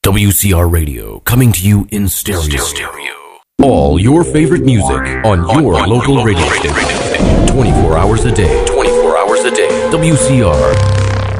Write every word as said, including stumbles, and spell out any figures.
W C R Radio, coming to you in stereo. stereo. All your favorite music on your on, local on, radio station. twenty-four hours a day. twenty-four hours a day. W C R.